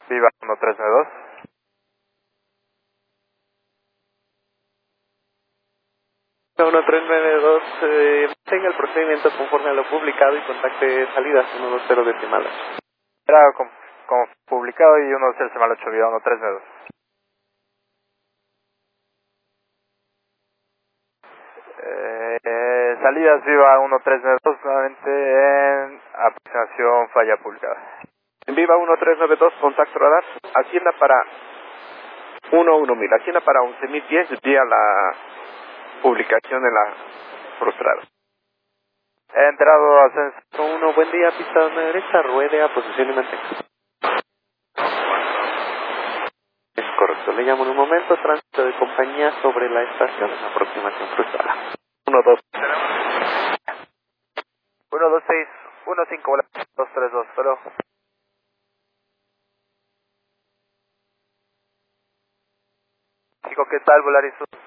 Viva 1392. Uno 392, tenga el procedimiento conforme a lo publicado y contacte salidas 120 decimales. Era como publicado y 108 Viva 1392. Salidas Viva 1392 nuevamente en aproximación falla publicada. Viva 1392, contacto radar, Hacienda para 11.000, Hacienda para 11.010 vía la publicación de la frustrada. He entrado a ascenso 1, buen día, pista a derecha, ruede a posición y mantenga. Es correcto, le llamo en un momento, tránsito de compañía sobre la estación, aproximación frustrada. 1-2. 126 15 232, pero chico, ¿qué tal, Volaris?